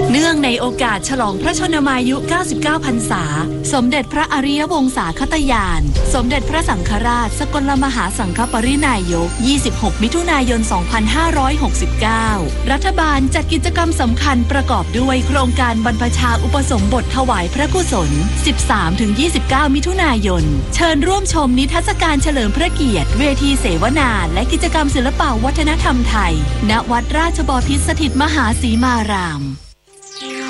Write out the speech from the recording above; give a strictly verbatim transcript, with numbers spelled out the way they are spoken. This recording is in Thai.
เนื่องในโอกาสฉลองพระชนมายุ เก้าสิบเก้า พรรษาสมเด็จพระอริยวงศาคตยาน สมเด็จพระสังฆราชสกลมหาสังฆปรินายก ยี่สิบหก มิถุนายน สองพันห้าร้อยหกสิบเก้า รัฐบาลจัดกิจกรรมสำคัญประกอบด้วยโครงการบรรพชาอุปสมบทถวายพระกุศล สิบสามถึงยี่สิบเก้า มิถุนายน เชิญร่วมชมนิทรรศการเฉลิมพระเกียรติเวทีเสวนาและกิจกรรมศิลปวัฒนธรรมไทยณวัดราชบพิตรสถิตมหาสีมาราม